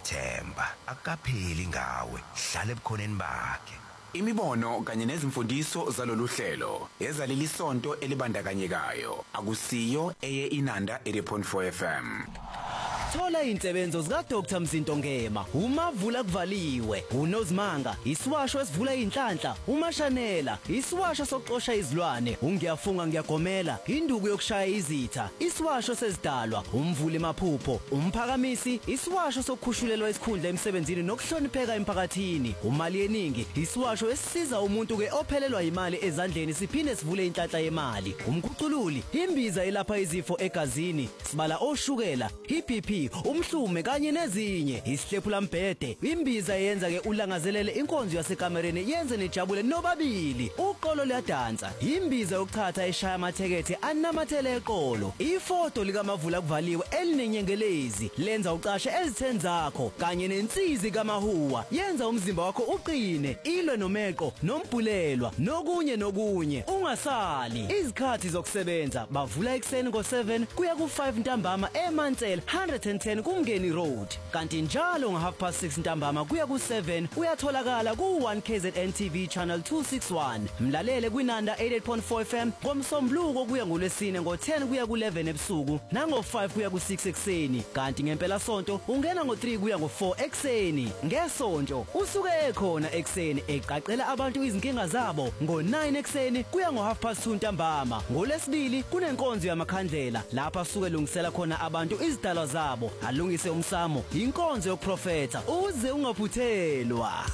Themba akapheli ngawe hlala ebukhoneni bakhe. Imibono kanye nezimfundiso zalolu hlelo ezaleli sonto elibandakanyekayo akusiyo eye Inanda 80.4 FM. Thola insebenzo zika Dr Mzinto Ngema, umavula kuvaliwe, uNozimanga, isiwasho esivula inhlanhla, uMashanela, isiwasho sokuxosha izilwane, ungiyafunga ngiyagomela, induku yokushaya izitha, isiwasho sezidalwa, umvuli maphupho, umphakamisi, isiwasho sokukhushulelwa isikhundla emsebenzini nokuhlonipheka emphakathini, umali yeningi, isiwasho esisiza umuntu ke ophelelwa imali ezandleni siphinde sivule inhlanhla yemali, umkhucululi, imbiza elapha izifo egazini, sibala oshukela, iBP, umhlume kanye nezinye, isihlephula mbhede, imbiza yenza ke ulangazelele inkonzo yasekamereni yenze nejabule nobabili, uqolo liyadansa, imbiza yokuthatha eshaya amathekethe anamathele eqolo, ifoto likamavula kuvaliwe elinenyengelezi, lenza ucashe ezitheni zakho kanye nensizi kamahuwa, yenza umzimba wakho uqine, ilwe nomeqo, nombhulelwa, nokunye, ungasali, izikhathi zokusebenza, bavula ekseni ngo7 kuya ku5 ntambama eMansel 110 kuMngeni Road, kanti njalo nga6:30 ntambama kuya ku7 uyatholakala ku1 KZN TV channel 261, mlalele kwinanda 88.4 FM ngomsombuluko kuya ngolwesine ngo10 kuya ku11 ebusuku nango5 kuya ku6 ekseni, kanti ngempela sonto ungena ngo3 kuya ngo4 ekseni, ngesonto usuke ekhona ekseni eqaqela abantu izinkinga zabo ngo9 ekseni kuya ngo2:30 ntambama, ngolesibili kunenkonzo yamakhandlela lapha suke lungisela khona abantu izidalwa zabo, alungise umsamo, inkonzo yokuprofetha uze ungaphuthelwa.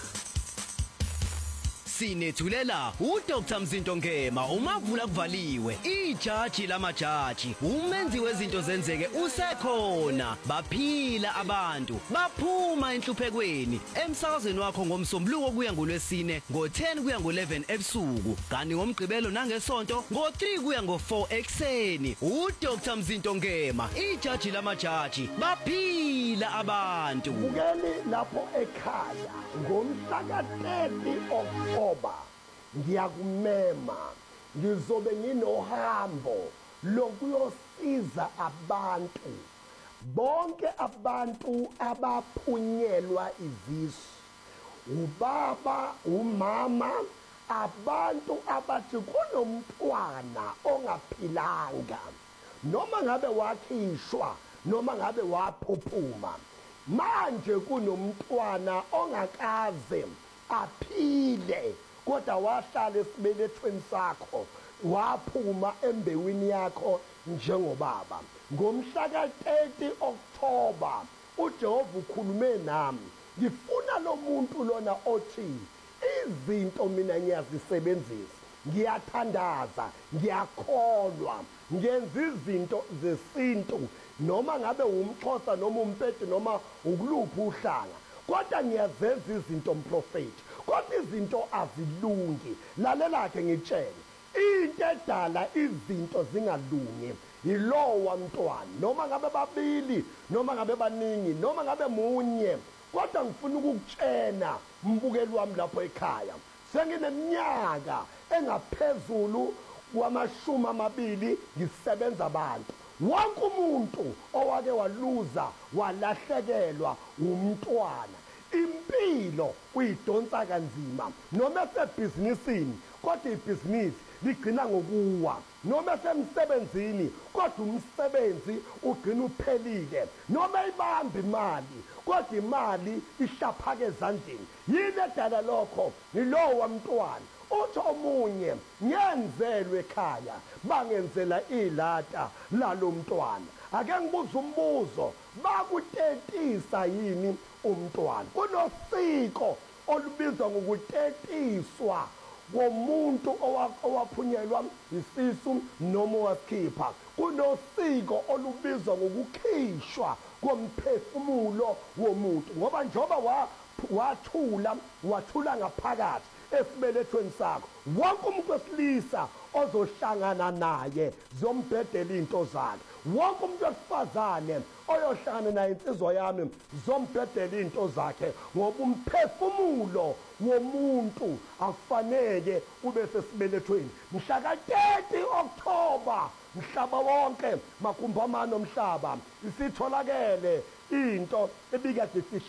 Sinethulela uDr Mzinto Ngema, umavula kuvaliwe, ijaji lamajaji, umenzi wezinto zenzeke usekhona, baphila abantu, baphuma enhluphekweni, emsakazweni wakho ngomsombuluko kuya ngolwesine ngo10 kuya ngo11 ebusuku, kanti ngomgqibelo nangesonto ngo3 kuya ngo4 ekseni, uDr Mzinto Ngema, ijaji lamajaji, baphila abantu. Ukeli lapho ekhaya ngomhla ka30 ngiyakumema, ngizobe nginohambo lokuyosiza abantu bonke abantu abaphunyelwa izisu, ubaba, umama, abantu abathi kunomntwana ongaphilanga, noma ngabe wakhishwa noma ngabe waphuphuma, manje kunomntwana ongakaze aphile kodwa wahlala esibelethweni sakho, waphuma embewini yakho njengobaba. Ngomhla ka30 October uJehova ukhulume nami, ngifuna lo muntu lona othi izinto mina ngiyazisebenzisa, ngiyathandaza, ngiyakholwa, ngenza izinto zesintu, noma ngabe umXhosa noma umpedi noma ukuluphi uhlanga, kodwa ngiyazenza izinto mprofeti, kodwa izinto azilungi. Lalela ke ngitshele, into edala izinto zingalungi yilowa mntwana, noma ngabe babili noma ngabe baningi noma ngabe munye. Kodwa ngifuna ukukutshena mbukeli wami lapho ekhaya, sengineminyaka engaphezulu kwama20 ngisebenza abantu. Wonke umuntu owake waluza walahlekelwa umntwana, impilo uyidonsa kanzima, noma esebhizinisini kodwa ibhizinisi ligcina ngokuwa, noma esemsebenzini kodwa umsebenzi ugcina uphelile, noma ibamba imali kodwa imali ihlaphaka ezandleni. Yini edala lokho? Yilowa mntwana. Uthi omunye ngenzelwe ekhaya bangenzela ilata lalo mntwana. Ake ngibuze umbuzo, bakutetisa yini umntwana? Kunosiko olubizwa ngokutetiswa womuntu owaphunyelwa isisu noma wakhipha. Kunosiko olubizwa ngokukhishwa komphefumulo womuntu, ngoba njoba wathula ngaphakathi esibelethweni sakho, wonke umuntu wesilisa ozohlangana naye zombhedela into zakhe, wonke umuntu wesifazane oyohlangana naye insizwa yami zombhedela into zakhe, ngoba umphefumulo womuntu akufanele ube sesibelethweni. Mhla ka30 October mhlaba wonke makumbamano omhlaba isitholakele into ebikade